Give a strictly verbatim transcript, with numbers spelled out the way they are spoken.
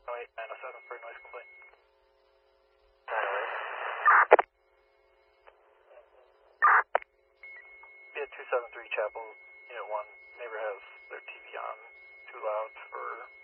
oh eight nine oh seven for a noise complaint. nine oh eight. Yeah, two seven three Chapel, Unit one. Neighbor has their T V on too loud for